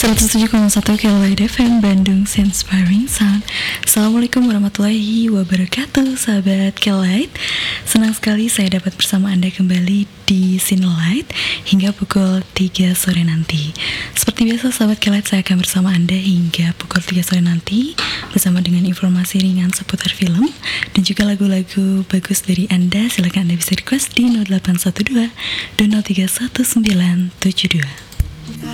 107,1 Kelai FM Bandung Inspiring Sound. Assalamualaikum warahmatullahi wabarakatuh, sahabat Kelai. Senang sekali saya dapat bersama Anda kembali di Sinelight hingga pukul 3 sore nanti. Seperti biasa sahabat Kelai, saya akan bersama Anda hingga pukul 3 sore nanti bersama dengan informasi ringan seputar film dan juga lagu-lagu bagus dari Anda. Silakan Anda bisa request di 0812 2031972.